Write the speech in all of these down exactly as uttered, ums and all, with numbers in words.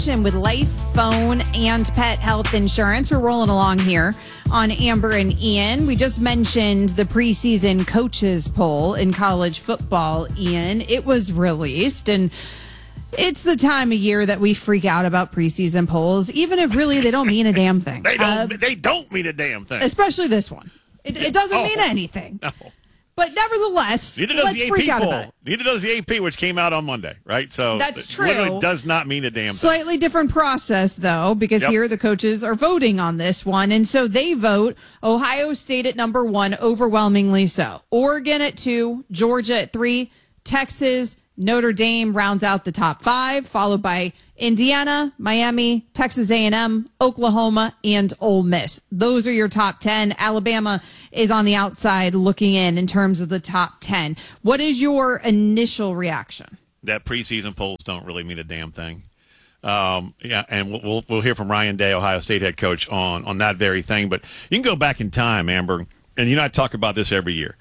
And with life, phone, and pet health insurance, we're rolling along here on Amber and Ian. We just mentioned the preseason coaches poll in college football, Ian. It was released, and it's the time of year that we freak out about preseason polls, even if really they don't mean a damn thing. They don't, uh, they don't mean a damn thing. Especially this one. It, it doesn't oh, mean anything. No. But nevertheless, Neither does let's the freak A P out poll. about it. Neither does the A P, which came out on Monday, right? So that's true. Literally does not mean a damn thing. Slightly different process, though, because yep. here the coaches are voting on this one. And so they vote Ohio State at number one, overwhelmingly so. Oregon at two, Georgia at three, Texas, Notre Dame rounds out the top five, followed by Indiana, Miami, Texas A and M, Oklahoma, and Ole Miss. Those are your top ten. Alabama is on the outside looking in in terms of the top ten. What is your initial reaction? That preseason polls don't really mean a damn thing. Um, yeah, and we'll, we'll we'll hear from Ryan Day, Ohio State head coach, on, on that very thing. But you can go back in time, Amber, and you and I talk about this every year.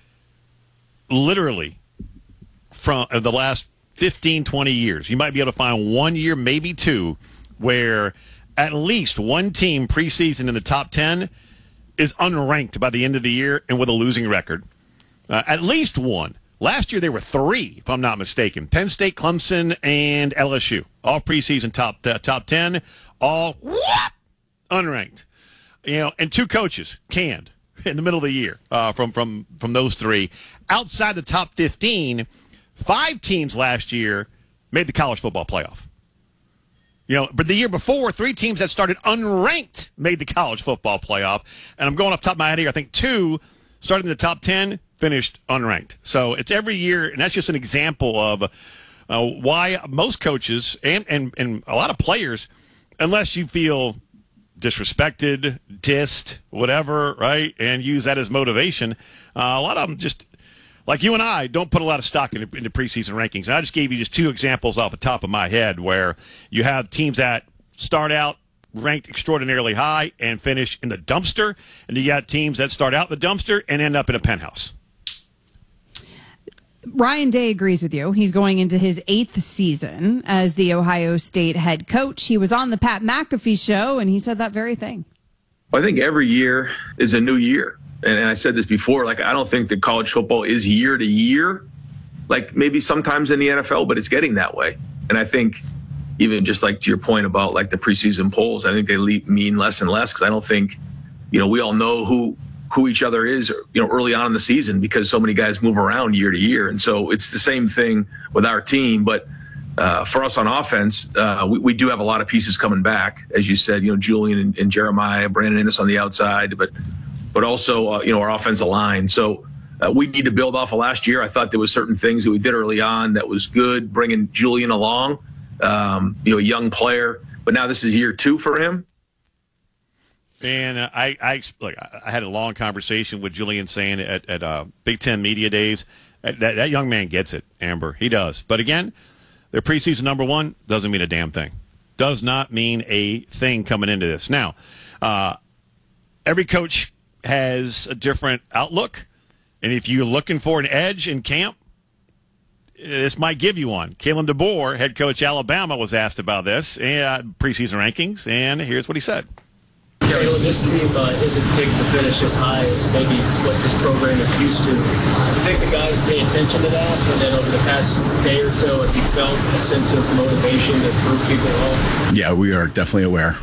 Literally, from the last fifteen, twenty years, you might be able to find one year, maybe two, where at least one team preseason in the top ten is unranked by the end of the year and with a losing record. Uh, at least one. Last year there were three, if I'm not mistaken. Penn State, Clemson, and L S U. All preseason top uh, top ten, all whoop, unranked. You know, and two coaches canned in the middle of the year uh, from, from, from those three. Outside the top fifteen, five teams last year made the college football playoff. You know, but the year before, three teams that started unranked made the college football playoff. And I'm going off the top of my head here. I think two started in the top ten, finished unranked. So it's every year, and that's just an example of uh, why most coaches and, and, and a lot of players, unless you feel disrespected, dissed, whatever, right, and use that as motivation, uh, a lot of them just, like you and I, don't put a lot of stock into, into preseason rankings. And I just gave you just two examples off the top of my head where you have teams that start out ranked extraordinarily high and finish in the dumpster, and you got teams that start out in the dumpster and end up in a penthouse. Ryan Day agrees with you. He's going into his eighth season as the Ohio State head coach. He was on the Pat McAfee show, and he said that very thing. Well, I think every year is a new year. And I said this before, like, I don't think that college football is year to year, like maybe sometimes in the N F L, but it's getting that way. And I think even just like to your point about like the preseason polls, I think they le- mean less and less because I don't think, you know, we all know who who each other is, you know, early on in the season because so many guys move around year to year. And so it's the same thing with our team. But uh, for us on offense, uh, we, we do have a lot of pieces coming back. As you said, you know, Julian and, and Jeremiah, Brandon Ennis on the outside, but but also, uh, you know, our offensive line. So uh, we need to build off of last year. I thought there was certain things that we did early on that was good, bringing Julian along, um, you know, a young player. But now this is year two for him. And uh, I, I, look, I had a long conversation with Julian saying at, at uh, Big Ten Media Days, that, that young man gets it, Amber. He does. But again, their preseason number one doesn't mean a damn thing. Does not mean a thing coming into this. Now, uh, every coach has a different outlook, and if you're looking for an edge in camp, this might give you one. Kalen DeBoer, head coach Alabama, was asked about this, uh, preseason rankings, and here's what he said. Kalen, this team uh, isn't picked to finish as high as maybe what this program is used to. I think the guys pay attention to that, and then over the past day or so, have you felt a sense of motivation to prove people wrong? Yeah, we are definitely aware.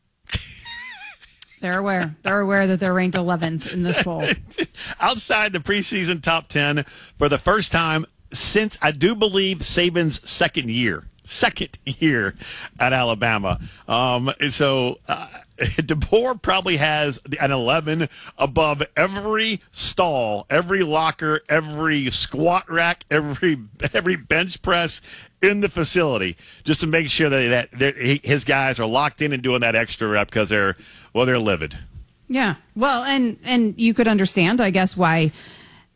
They're aware. They're aware that they're ranked eleventh in this poll. Outside the preseason top ten for the first time since, I do believe, Saban's second year. Second year at Alabama. Um, so uh, DeBoer probably has an eleven above every stall, every locker, every squat rack, every every bench press in the facility, just to make sure that, that his guys are locked in and doing that extra rep because they're, well, they're livid. Yeah. Well, and and you could understand, I guess, why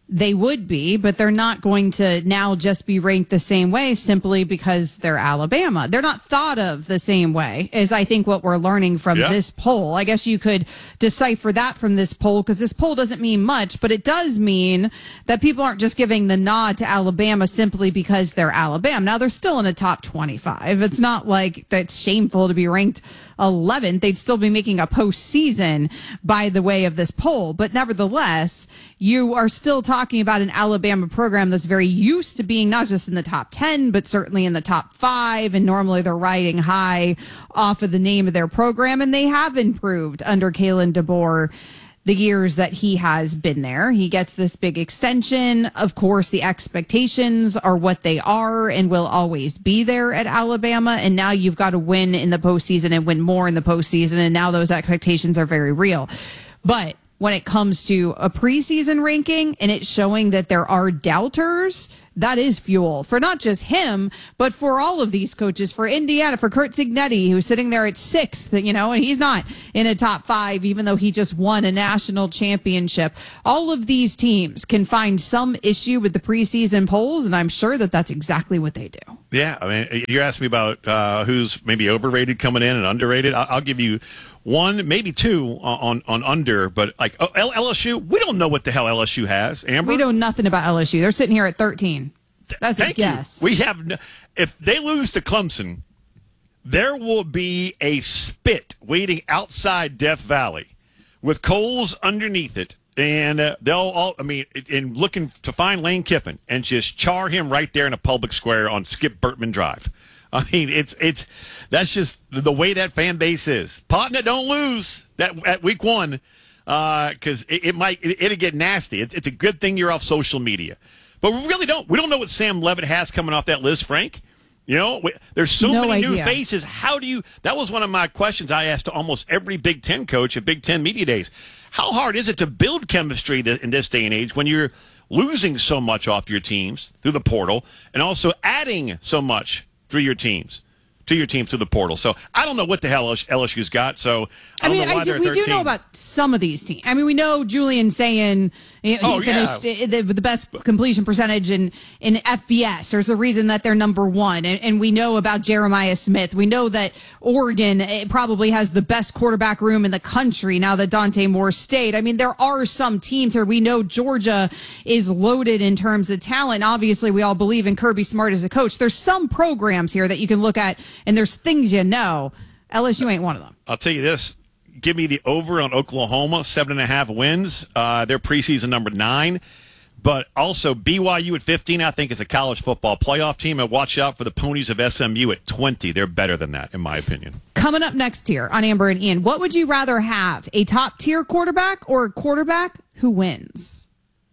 they would be, but they're not going to now just be ranked the same way simply because they're Alabama. They're not thought of the same way as I think what we're learning from yeah. this poll. I guess you could decipher that from this poll because this poll doesn't mean much, but it does mean that people aren't just giving the nod to Alabama simply because they're Alabama. Now, they're still in the top twenty-five. It's not like that's shameful to be ranked eleventh. They'd still be making a postseason by the way of this poll. But nevertheless, you are still talking about an Alabama program that's very used to being not just in the top ten, but certainly in the top five. And normally they're riding high off of the name of their program. And they have improved under Kalen DeBoer the years that he has been there. He gets this big extension. Of course, the expectations are what they are and will always be there at Alabama. And now you've got to win in the postseason and win more in the postseason. And now those expectations are very real. But when it comes to a preseason ranking and it's showing that there are doubters, that is fuel for not just him, but for all of these coaches, for Indiana, for Curt Cignetti, who's sitting there at sixth, you know, and he's not in a top five, even though he just won a national championship. All of these teams can find some issue with the preseason polls, and I'm sure that that's exactly what they do. Yeah, I mean, you're asking me about uh, who's maybe overrated coming in and underrated. I'll, I'll give you one, maybe two on, on under, but like oh, L S U, we don't know what the hell L S U has, Amber. We know nothing about L S U. They're sitting here at thirteen. That's Thank a guess. You. We have, no, if they lose to Clemson, there will be a spit waiting outside Death Valley with coals underneath it. And uh, they'll all, I mean, in looking to find Lane Kiffin and just char him right there in a public square on Skip Burtman Drive. I mean, it's, it's, that's just the way that fan base is. Potna, don't lose that at week one, uh, cause it, it might, it, it'll get nasty. It's, it's a good thing you're off social media, but we really don't, we don't know what Sam Levitt has coming off that list, Frank. You know, we, there's so no many idea. new faces. How do you, that was one of my questions I asked to almost every Big Ten coach at Big Ten Media Days. How hard is it to build chemistry in this day and age when you're losing so much off your teams through the portal and also adding so much through your teams, to your teams through the portal? So I don't know what the hell L S U's got. So I, I mean, don't know why I do, they're we do thirteen. know about some of these teams. I mean, we know Julian Sayin, you know, Oh, he finished yeah. the, the best completion percentage in, in F B S. There's a reason that they're number one. And, and we know about Jeremiah Smith. We know that Oregon probably has the best quarterback room in the country now that Dante Moore stayed. I mean, there are some teams where we know Georgia is loaded in terms of talent. Obviously, we all believe in Kirby Smart as a coach. There's some programs here that you can look at, and there's things you know. L S U ain't one of them. I'll tell you this. Give me the over on Oklahoma, seven and a half wins. Uh, they're preseason number nine. But also B Y U at fifteen, I think, is a college football playoff team. And watch out for the Ponies of S M U at twenty. They're better than that, in my opinion. Coming up next here on Amber and Ian, what would you rather have, a top-tier quarterback or a quarterback who wins?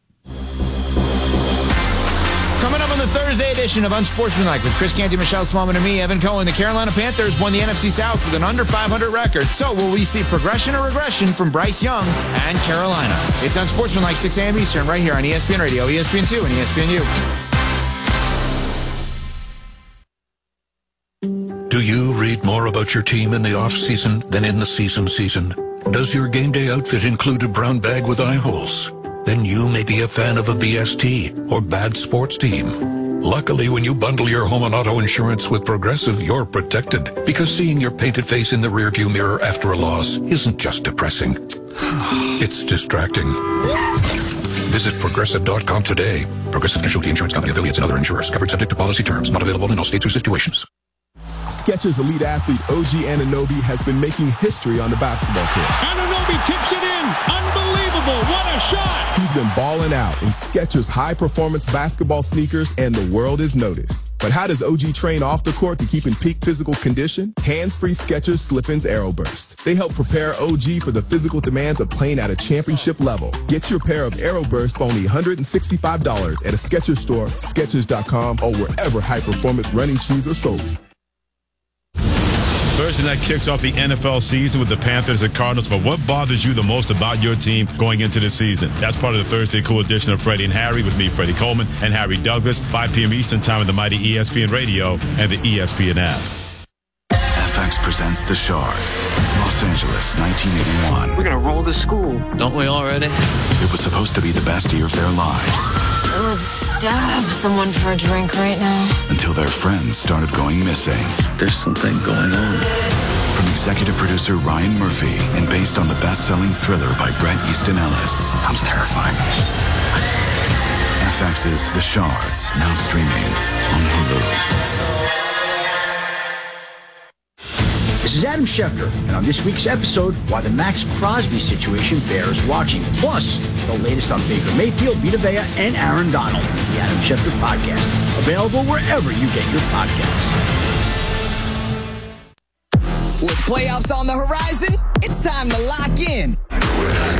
Coming up on the Thursday edition of Unsportsmanlike with Chris Canty, Michelle Smallman, and me, Evan Cohen. The Carolina Panthers won the N F C South with an under five hundred record. So will we see progression or regression from Bryce Young and Carolina? It's Unsportsmanlike, six a.m. Eastern, right here on E S P N Radio, E S P N two, and E S P N U. Do you read more about your team in the off-season than in the season season? Does your game day outfit include a brown bag with eye holes? Then you may be a fan of a B S T or bad sports team. Luckily, when you bundle your home and auto insurance with Progressive, you're protected. Because seeing your painted face in the rearview mirror after a loss isn't just depressing. It's distracting. Visit Progressive dot com today. Progressive Casualty Insurance Company, affiliates, and other insurers. Covered subject to policy terms. Not available in all states or situations. Skechers elite athlete O G Anunoby has been making history on the basketball court. Anunoby tips it in. Unbelievable. What a shot. He's been balling out in Skechers high-performance basketball sneakers, and the world is noticed. But how does O G train off the court to keep in peak physical condition? Hands-free Skechers Slip-ins Aeroburst. They help prepare O G for the physical demands of playing at a championship level. Get your pair of Aeroburst for only one hundred sixty-five dollars at a Skechers store, Skechers dot com, or wherever high-performance running shoes are sold. Thursday night kicks off the N F L season with the Panthers and Cardinals. But what bothers you the most about your team going into the season? That's part of the Thursday Cool edition of Freddie and Harry with me, Freddie Coleman, and Harry Douglas, five p.m. Eastern time on the mighty E S P N Radio and the E S P N app. F X presents The Shards, Los Angeles, nineteen eighty-one. We're gonna roll the school, don't we already? It was supposed to be the best year of their lives. I would stab someone for a drink right now. Until their friends started going missing. There's something going on. From executive producer Ryan Murphy and based on the best-selling thriller by Bret Easton Ellis. Sounds terrifying. F X's The Shards, now streaming on Hulu. This is Adam Schefter, and on this week's episode, why the Max Crosby situation bears watching. Plus, the latest on Baker Mayfield, Vita Vea, and Aaron Donald. The Adam Schefter Podcast, available wherever you get your podcasts. With playoffs on the horizon, it's time to lock in.